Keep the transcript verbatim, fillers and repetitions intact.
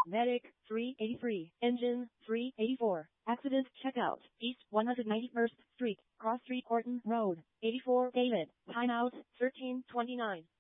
Medic, three eighty-three. Engine, three eighty-four. Accident checkout. East one hundred ninety-first Street, Cross Street Horton Road. eighty-four David. Timeout, thirteen twenty-nine.